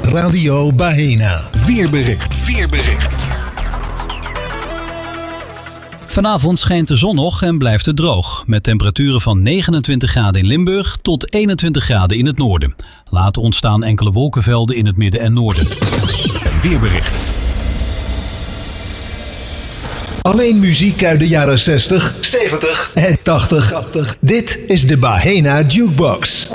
Radio Baena. Weerbericht. Vanavond schijnt de zon nog en blijft het droog. Met temperaturen van 29 graden in Limburg tot 21 graden in het noorden. Later ontstaan enkele wolkenvelden in het midden en noorden. Een weerbericht. Alleen muziek uit de jaren 60, 70 en 80. Dit is de Baena Jukebox.